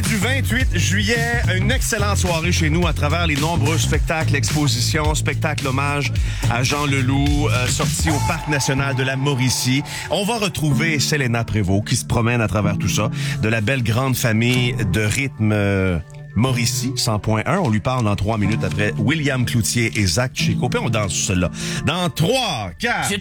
du 28 juillet, une excellente soirée chez nous à travers les nombreux spectacles, expositions, spectacles hommage à Jean Leloup, sortis au Parc national de la Mauricie. On va retrouver Selena Prévost qui se promène à travers tout ça, de la belle grande famille de rythme Mauricie 100.1. On lui parle dans 3 minutes après William Cloutier et Zach Chico. Puis on danse celle-là. Dans 3, 4...